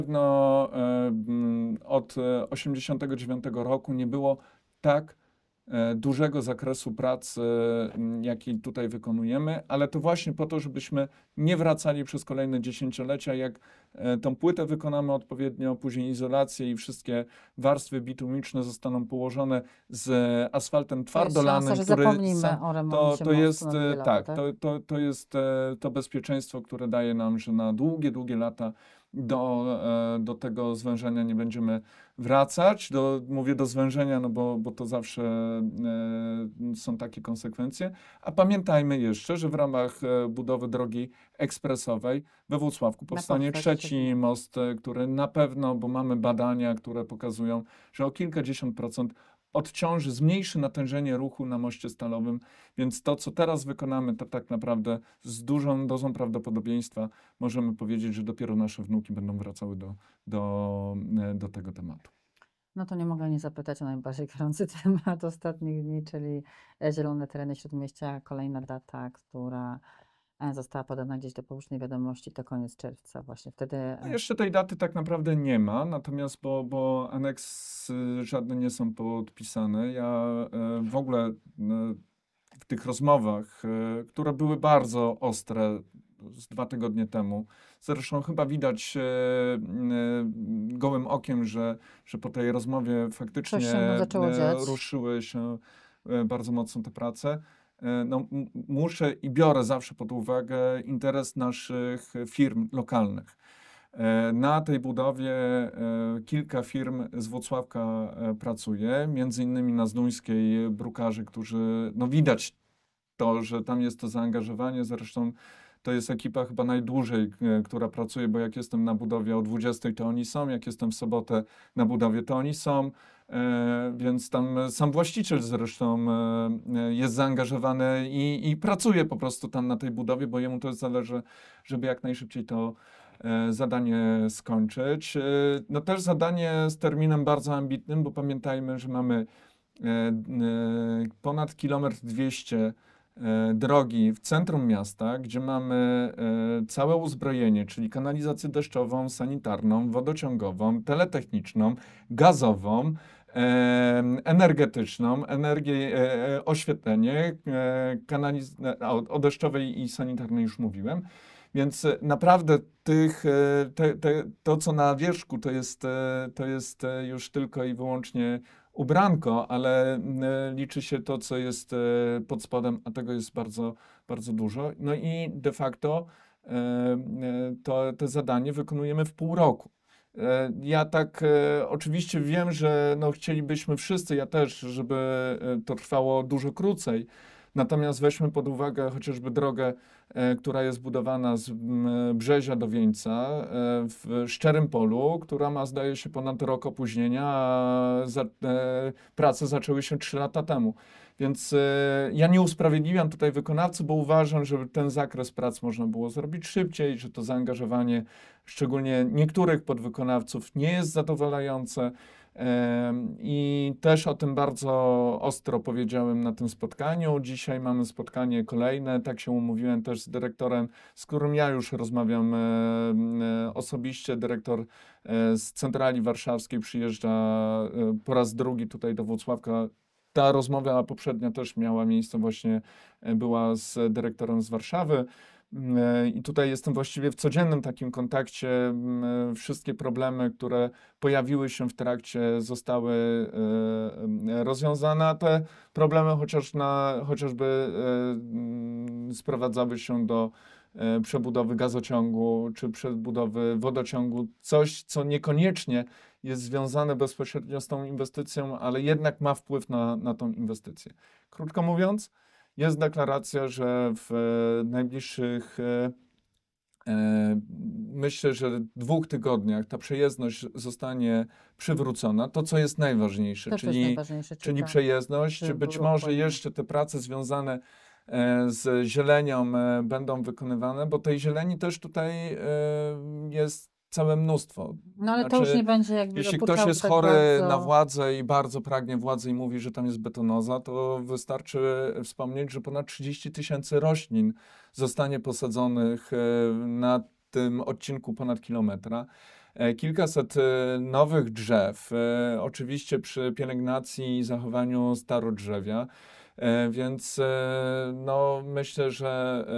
pewno od 1989 roku nie było tak dużego zakresu pracy, jaki tutaj wykonujemy, ale to właśnie po to, żebyśmy nie wracali przez kolejne dziesięciolecia. Jak tą płytę wykonamy odpowiednio, później izolację i wszystkie warstwy bitumiczne zostaną położone z asfaltem To jest twardolanym, szansa, że który zapomnimy o remoncie to mostu jest na długie lata, tak, tak? to jest to bezpieczeństwo, które daje nam, że na długie, długie lata do tego zwężenia nie będziemy wracać. Mówię do zwężenia, no bo to zawsze są takie konsekwencje. A pamiętajmy jeszcze, że w ramach budowy drogi ekspresowej we Włocławku powstanie powstać trzeci most, który na pewno, bo mamy badania, które pokazują, że o kilkadziesiąt procent odciąży, zmniejszy natężenie ruchu na moście stalowym, więc to, co teraz wykonamy, to tak naprawdę z dużą dozą prawdopodobieństwa możemy powiedzieć, że dopiero nasze wnuki będą wracały do tego tematu. No to nie mogę nie zapytać o najbardziej gorący temat ostatnich dni, czyli zielone tereny Śródmieścia. Kolejna data, która została podana gdzieś do publicznej wiadomości, to koniec czerwca. Właśnie wtedy No jeszcze tej daty tak naprawdę nie ma, natomiast bo aneksy żadne nie są podpisane. Ja w ogóle w tych rozmowach, które były bardzo ostre z 2 tygodnie temu, zresztą chyba widać gołym okiem, że po tej rozmowie coś faktycznie się zaczęło dziać. ruszyły się bardzo mocno te prace. No, muszę i biorę zawsze pod uwagę interes naszych firm lokalnych. Na tej budowie kilka firm z Włocławka pracuje, między innymi na Zduńskiej brukarzy, którzy, no widać to, że tam jest to zaangażowanie, zresztą to jest ekipa chyba najdłużej, która pracuje, bo jak jestem na budowie o 20, to oni są, jak jestem w sobotę na budowie, to oni są, więc tam sam właściciel zresztą jest zaangażowany i pracuje po prostu tam na tej budowie, bo jemu to zależy, żeby jak najszybciej to zadanie skończyć. No też zadanie z terminem bardzo ambitnym, bo pamiętajmy, że mamy ponad 1,2 km drogi w centrum miasta, gdzie mamy całe uzbrojenie, czyli kanalizację deszczową, sanitarną, wodociągową, teletechniczną, gazową, energetyczną, energię, oświetlenie, o deszczowej i sanitarnej już mówiłem. Więc naprawdę to, co na wierzchu, to jest już tylko i wyłącznie ubranko, ale liczy się to, co jest pod spodem, a tego jest bardzo, bardzo dużo. No i de facto to zadanie wykonujemy w pół roku. Ja tak oczywiście wiem, że no, chcielibyśmy wszyscy, ja też, żeby to trwało dużo krócej. Natomiast weźmy pod uwagę chociażby drogę, która jest budowana z Brzezia do Wieńca w Szczerym Polu, która ma, zdaje się, ponad rok opóźnienia, a prace zaczęły się 3 lata temu. Więc ja nie usprawiedliwiam tutaj wykonawców, bo uważam, że ten zakres prac można było zrobić szybciej, że to zaangażowanie szczególnie niektórych podwykonawców nie jest zadowalające. I też o tym bardzo ostro powiedziałem na tym spotkaniu. Dzisiaj mamy spotkanie kolejne. Tak się umówiłem też z dyrektorem, z którym ja już rozmawiam osobiście. Dyrektor z centrali warszawskiej przyjeżdża po raz drugi tutaj do Włocławka. Ta rozmowa poprzednia też miała miejsce, właśnie była z dyrektorem z Warszawy. I tutaj jestem właściwie w codziennym takim kontakcie. Wszystkie problemy, które pojawiły się w trakcie, zostały rozwiązane, a te problemy chociażby sprowadzały się do przebudowy gazociągu czy przebudowy wodociągu. Coś, co niekoniecznie jest związane bezpośrednio z tą inwestycją, ale jednak ma wpływ na tą inwestycję. Krótko mówiąc, jest deklaracja, że w najbliższych, myślę, że 2 tygodniach ta przejezdność zostanie przywrócona. To, co jest najważniejsze, To jest najważniejsze, czyli przejezdność. żeby Być ruch może płynny. jeszcze te prace związane z zielenią będą wykonywane, bo tej zieleni też tutaj jest całe mnóstwo. No ale to już nie będzie jakby Jeśli dokuczał ktoś jest tak chory bardzo. na władzę i bardzo pragnie władzy i mówi, że tam jest betonoza, to wystarczy wspomnieć, że ponad 30 000 roślin zostanie posadzonych na tym odcinku ponad kilometra. kilkaset nowych drzew, oczywiście przy pielęgnacji i zachowaniu starodrzewia. Więc no, myślę, że